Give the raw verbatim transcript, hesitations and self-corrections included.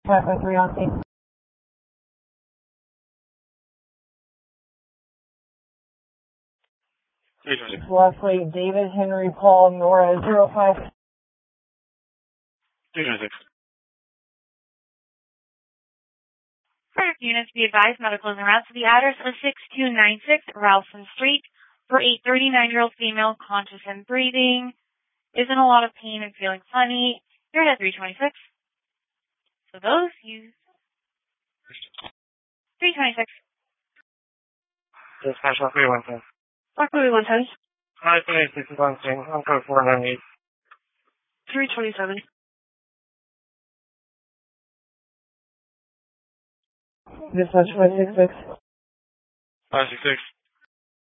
five oh three on scene. three twenty-six. Leslie, David, Henry, Paul, Nora, zero five. three twenty-six. Current units, be advised, medical is en route to the address of six two nine six Ralston Street for a thirty-nine-year-old female, conscious and breathing, is in a lot of pain and feeling funny. You're at three twenty-six. So those use three twenty-six. Dispatch one three one ten. one three one ten. five twenty-six is on scene. On code four ninety-eight. three twenty-seven. Dispatch five six six. five six six.